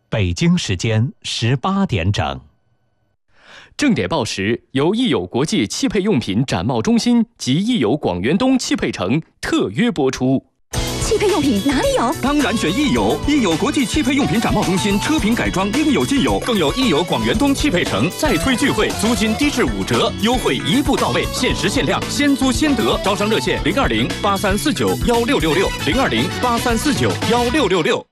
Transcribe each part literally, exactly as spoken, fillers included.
北京时间十八点整。 正点报时由益友国际汽配用品展贸中心及益友广元东汽配城特约播出。 汽配用品哪里有？ 当然选益友，益友国际汽配用品展贸中心，车品改装应有尽有，更有益友广元东汽配城再推聚会，租金低至五折，优惠一步到位，限时限量，先租先得。招商热线零二零八三四九幺六六六零二零八三四九幺六六六。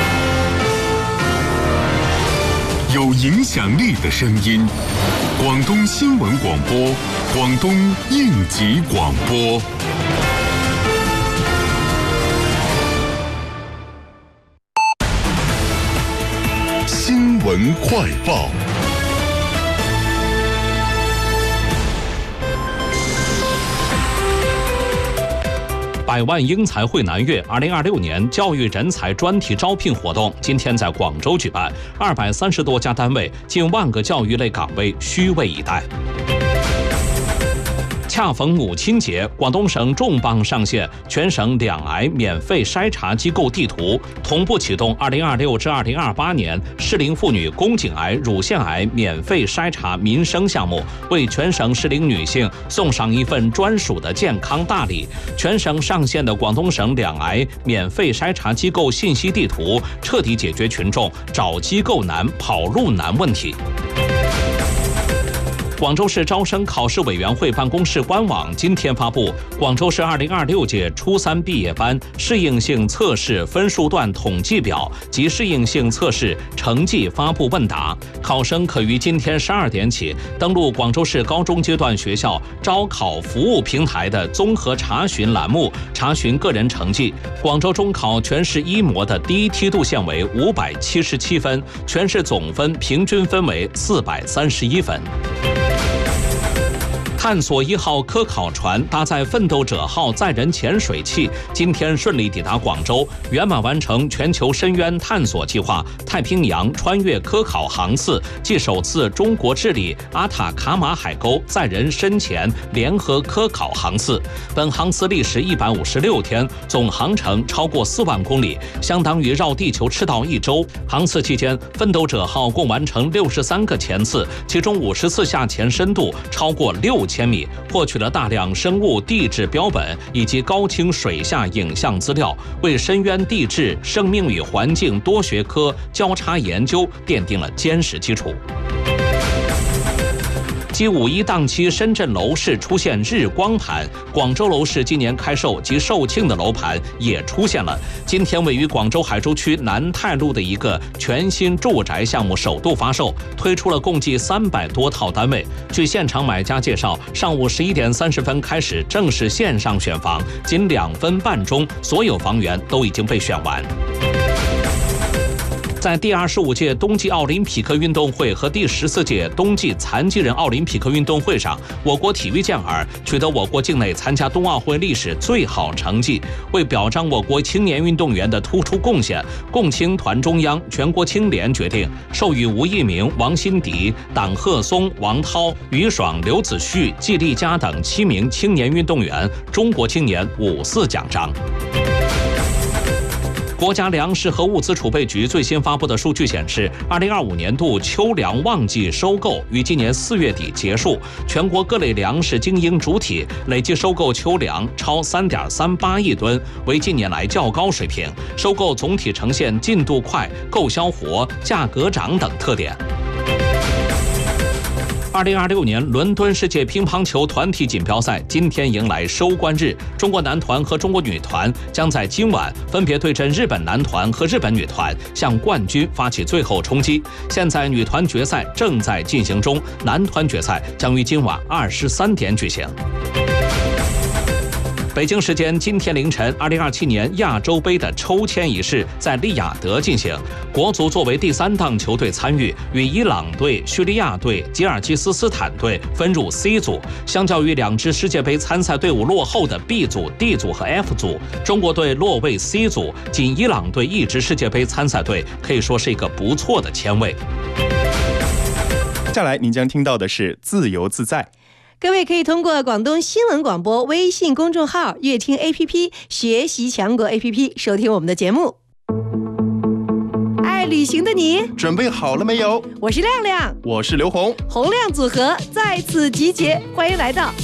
有影响力的声音，广东新闻广播，广东应急广播。新闻快报。 百万英才汇南粤二零二六年教育人才专题招聘活动今天在广州举办，二百三十多家单位，近万个教育类岗位虚位以待。恰逢母亲节，广东省重磅上线全省两癌免费筛查机构地图，同步启动二零二六至二零二八年适龄妇女宫颈癌、乳腺癌免费筛查民生项目，为全省适龄女性送上一份专属的健康大礼。全省上线的广东省两癌免费筛查机构信息地图，彻底解决群众找机构难、跑路难问题。广州市招生考试委员会办公室官网今天发布广州市二零二六届初三毕业班适应性测试分数段统计表及适应性测试成绩发布问答，考生可于今天十二点起登录广州市高中阶段学校招考服务平台的综合查询栏目查询个人成绩。广州中考全市一模的第一梯度线为五百七十七分，全市总分平均分为四百三十一分。探索一号科考船搭载奋斗者号载人潜水器，今天顺利抵达广州，圆满完成全球深渊探索计划太平洋穿越科考航次暨首次中国智利阿塔卡马海沟载人深潜联合科考航次。本航次历时一百五十六天，总航程超过四万公里，相当于绕地球赤道一周。航次期间，奋斗者号共完成六十三个潜次，其中五十次下潜深度超过六千米，获取了大量生物地质标本以及高清水下影像资料，为深渊地质、生命与环境多学科交叉研究奠定了坚实基础。继五一档期深圳楼市出现日光盘，广州楼市今年开售及售罄的楼盘也出现了。今天位于广州海珠区南泰路的一个全新住宅项目首度发售，推出了共计三百多套单位。据现场买家介绍，上午十一点三十分开始正式线上选房，仅两分半钟，所有房源都已经被选完。在第二十五届冬季奥林匹克运动会和第十四届冬季残疾人奥林匹克运动会上，我国体育健儿取得我国境内参加冬奥会历史最好成绩。为表彰我国青年运动员的突出贡献，共青团中央、全国青联决定授予吴一鸣、王新迪、党鹤松、王涛、于爽、刘子旭、季丽佳等七名青年运动员中国青年五四奖章。国家粮食和物资储备局最新发布的数据显示，二零二五年度秋粮旺季收购于今年四月底结束，全国各类粮食精英主体累计收购秋粮超三点三八亿吨，为近年来较高水平。收购总体呈现进度快、购销活、价格涨等特点。二零二六年伦敦世界乒乓球团体锦标赛今天迎来收官日，中国男团和中国女团将在今晚分别对阵日本男团和日本女团，向冠军发起最后冲击。现在女团决赛正在进行中，男团决赛将于今晚二十三点举行。北京时间今天凌晨，二零二七年亚洲杯的抽签仪式在利雅得进行。国足作为第三档球队参与，与伊朗队、叙利亚队、吉尔吉斯斯坦队分入 C 组。相较于两支世界杯参赛队伍落后的 B 组、D 组和 F 组，中国队落位 C 组，仅伊朗队一支世界杯参赛队，可以说是一个不错的签位。 接下来您将听到的是自由自在。 各位可以通过广东新闻广播微信公众号、乐听 A P P、学习强国 A P P 收听我们的节目。爱旅行的你， 准备好了没有？ 我是亮亮， 我是刘红， 洪亮组合再次集结，欢迎来到